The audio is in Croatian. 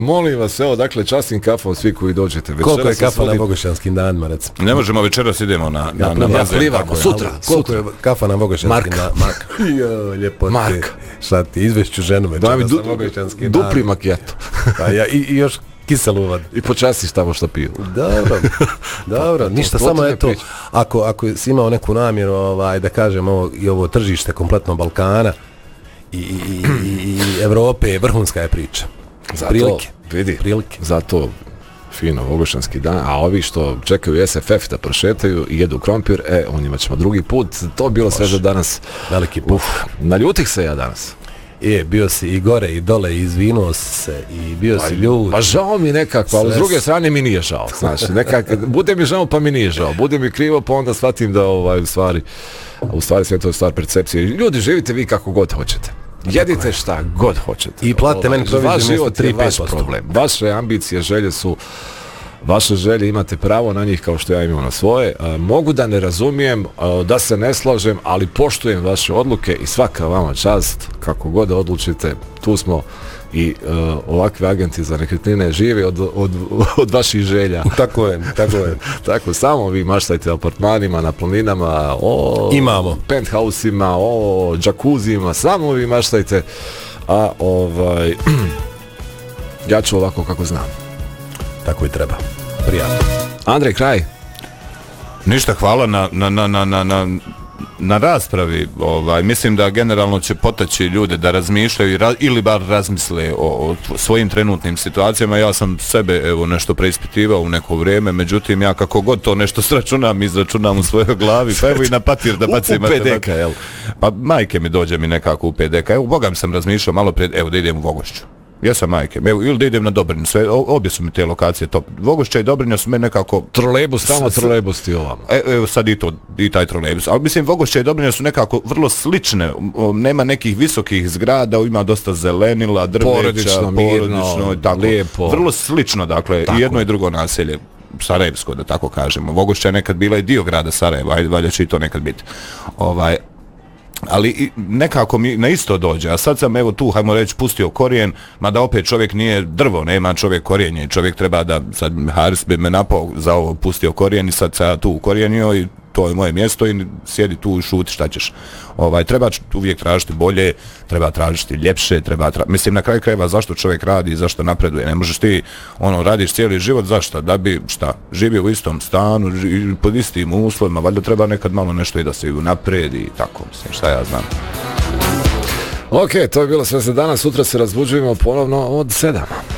Molim vas, evo, dakle, častim kafom svi koji dođete. Koliko je kafa na Bogošćanskim danima, recimo? Ne možemo, večeras idemo na plivamo, sutra. Koliko je kafa na Bogošćanskim danima? Marka. Jo, lijepo ti. Marka. Šta ti, izvešću ženu večeras na Bogošćanskim danima. Dupli makijato. I još kiselu uvad. I počasiš tamo što piju. Dobro, ništa, samo eto, ako si imao neku namjeru, da kažem, ovo tržište kompletno Balkana i Evrope, vrhunska je priča. Prilike. Zato fino, Bogošćanski dan, a ovi što čekaju SFF da prošetaju i jedu krompir, onima ćemo drugi put. To je bilo sve za danas. Veliki put. Naljutih se ja danas. Bio si i gore i dole, i izvinuo se, i bio si ljud. Pa žao mi nekako, ali s druge strane mi nije žao. Znači, bude mi žao pa mi nije žao. Bude mi krivo pa onda shvatim da u stvari sve to je stvar percepcije. Ljudi, živite vi kako god hoćete. Jedite šta god hoćete. I platite meni proviziju mjesto 3-5%. Vaš problem. Vaše ambicije, želje su vaše želje, imate pravo na njih kao što ja imam na svoje. Mogu da ne razumijem, da se ne slažem, ali poštujem vaše odluke i svaka vama čast, kako god da odlučite, tu smo i ovakvi agenti za nekretnine žive od vaših želja. Tako je. Tako, samo vi maštajte o apartmanima, na planinama, imamo penthouse-ima, o džakuzima, samo vi maštajte, a ja ću ovako kako znam. Tako i treba. Prijatno. Andrej, kraj. Ništa, hvala na raspravi. Mislim da generalno će potaći ljude da razmišljaju ili bar razmisle o svojim trenutnim situacijama. Ja sam sebe nešto preispitivao u neko vrijeme, međutim ja kako god to nešto izračunam u svojoj glavi, pa evo i na papir da bacim. U PDK, jel? Pa majke mi dođe mi nekako u PDK. Evo, Bogam sam razmišljao malo pred, evo da idem u Vogošću. Jesam, majke, ili da idem na Dobrinu, sve, obje su mi te lokacije top. Vogošća i Dobrina su me nekako... Trolejbus, tamo trolejbus ti ovamo. Evo sad i taj trolejbus. Ali mislim, Vogošća i Dobrina su nekako vrlo slične. Nema nekih visokih zgrada, ima dosta zelenila, drveća, porodično, mirno, tako, lijepo. Vrlo slično, dakle, tako. I jedno i drugo naselje. Sarajevsko, da tako kažemo. Vogošća je nekad bila i dio grada Sarajeva, ajde, valjda će i to nekad biti. Ali nekako mi na isto dođe, a sad sam evo tu, hajmo reći, pustio korijen, mada opet čovjek nije drvo, nema čovjek korijenje, čovjek treba da, sad Haris bi me napao za ovo, pustio korijen i sad ja tu ukorijenio i to je moje mjesto i sjedi tu i šuti, šta ćeš. Treba uvijek tražiti bolje, treba tražiti ljepše, mislim na kraju krajeva zašto čovjek radi i zašto napreduje. Ne možeš ti, radiš cijeli život, zašto? Da bi, živio u istom stanu i pod istim uslovima, valjda treba nekad malo nešto i da se napredi i tako, mislim, šta ja znam. Ok, to je bilo sve za danas, sutra se razbuđujemo ponovno od 7.